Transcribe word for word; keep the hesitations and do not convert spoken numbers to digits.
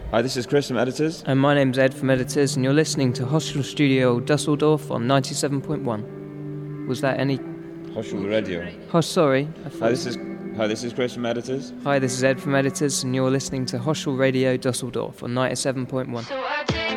Hi, this is Chris from Editors. And my name's Ed from Editors, and you're listening to Hostel Studio Dusseldorf on ninety-seven point one. Was that any... Hostel Radio. Oh, sorry. I thought... Hi, this is Hi, this is Chris from Editors. Hi, this is Ed from Editors, and you're listening to Hostel Radio Dusseldorf on ninety-seven point one. So I